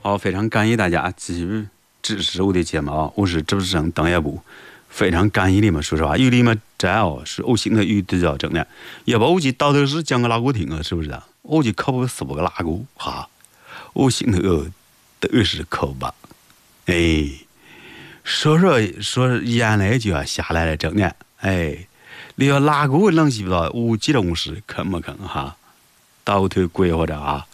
好，非常感谢大家继续支持我的节目啊！我是主持人邓业部，非常感谢你们。说实话，有你们在哦，是我心头有比较正的。要不我就到头是讲个哪个听啊？是不是啊？我就可不是不个哪个哈，我心头都是可不。哎，说眼泪就要下来了，真的。哎，你要哪个能记不到无极重视坑不坑哈？到头规划着啊！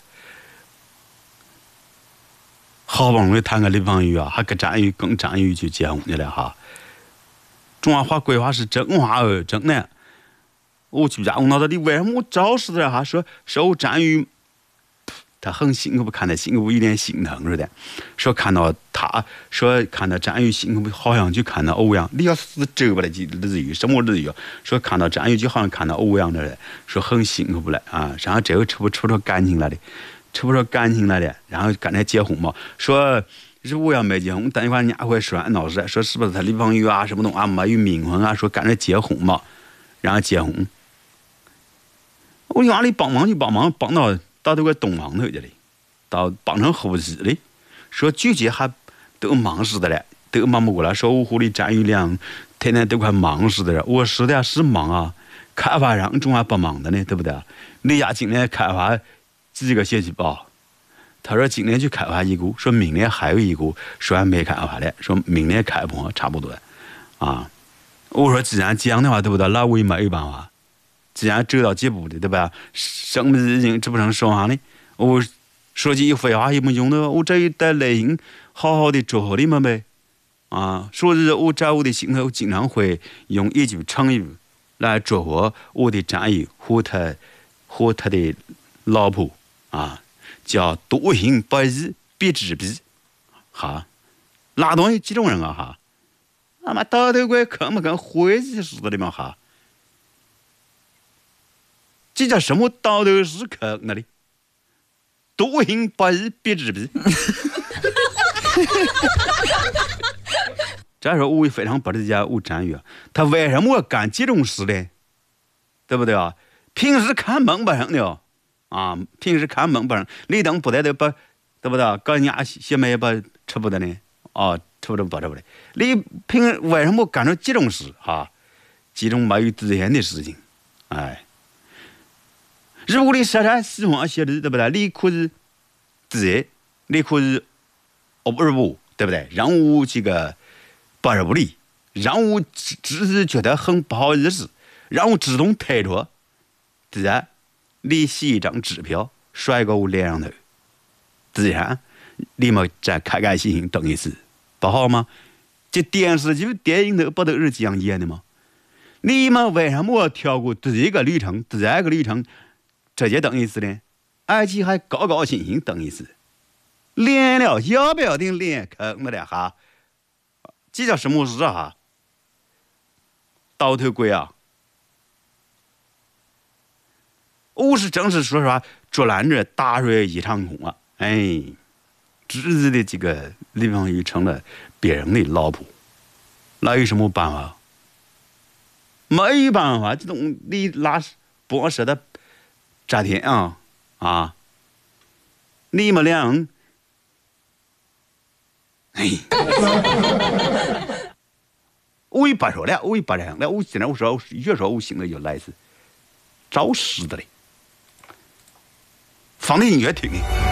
好不容易谈个女朋友啊，还跟张宇去结婚去了哈。中华话规划是真话哦，真的。我去家，我脑子里为什么我找死的哈？说我张宇，他很辛苦，看他辛苦有点心疼似的。说看到张宇辛苦，好像就看到欧阳。你要是这不来日语什么日语？说看到张宇就好像看到欧阳的，说很辛苦不来啊。然后这个处不出感情来的。吃不出感情来的，然后跟他结婚嘛，说是我要没结婚，等一会儿人家会说俺老师说是不是他女朋友啊什么东啊没有冥婚啊，说跟他结婚嘛，然后结婚，我往里帮忙就帮忙，帮到这个东方头去了，到帮成后期的，说具体还都忙死的了，都忙不过来，说我和你张宇良天天都快忙死的了，我实在是忙啊，开发商总还不忙的呢，对不对？你家今年开发几个学期吧，他说今年去开发一个，说明年还有一个，说还没开发的，说明年开不差不多，啊，我说既然这样的话，对不对？那我也没有办法，既然走到这步的，对吧？生米已经吃不成说话的，我说句废话也没用的，我这一代内心好好的做好你们呗，啊，所以我在我的心头经常会用一句成语来祝贺我的战友和他的老婆。啊，叫多行不义必自毙，哈，哪东西这种人啊哈？他妈到头鬼坑不跟灰鸡似的嘛哈？这叫什么到头是坑那里？多行不义必自毙。再说我也非常不理解我战友，他为什么要干这种事呢？对不对啊？平时看门不上的。啊，平时看门不上，你等不得的不，对不对？搞人家些没不吃不得呢？哦，吃不得。你为什么干出这种事哈？这种没有底线的事情，哎，如果你实在喜欢些的，对不对？你可以你可以不，对不对？让我这个不入理，让我只是觉得很不好意思，让我自动退出，自然。你写一张支票甩到我脸上头，自然你们再开开心心等一次，不好吗？这电视剧、电影头不都是这样演的吗？你们为什么要跳过第一个旅程、第二个旅程，直接等一次呢？而且还高高兴兴等一次，练了要不要的练坑了哈？这叫什么事啊？倒头鬼啊！我是真是说实话，竹篮子打水一场空啊！哎，自己的这个女朋友成了别人的老婆，那有什么办法？没有办法，这种你哪不舍得炸天啊！你们俩人，哎，我也不说了，我也不这样了，我现在我说越说我心里就来是找死的嘞。放的音乐听的。